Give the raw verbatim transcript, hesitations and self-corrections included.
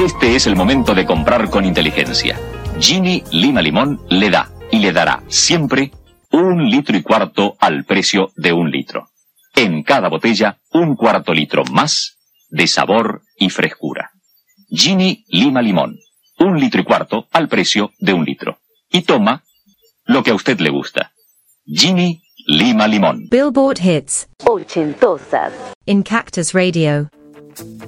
Este es el momento de comprar con inteligencia. Gini Lima Limón le da y le dará siempre un litro y cuarto al precio de un litro. En cada botella, un cuarto litro más de sabor y frescura. Gini Lima Limón, un litro y cuarto al precio de un litro. Y toma lo que a usted le gusta. Gini Lima Limón. Billboard Hits. Ochentosas. In Cactus Radio.